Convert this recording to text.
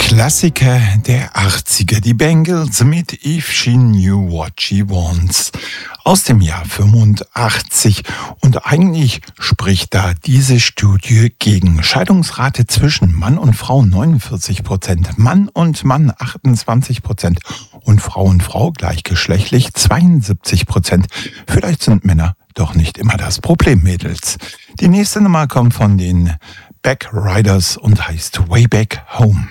Klassiker der 80er, die Bangles mit If She Knew What She Wants aus dem Jahr 85. Und eigentlich spricht da diese Studie gegen. Scheidungsrate zwischen Mann und Frau 49%, Mann und Mann 28% und Frau gleichgeschlechtlich 72%. Vielleicht sind Männer doch nicht immer das Problem, Mädels. Die nächste Nummer kommt von den Back Riders und heißt Way Back Home.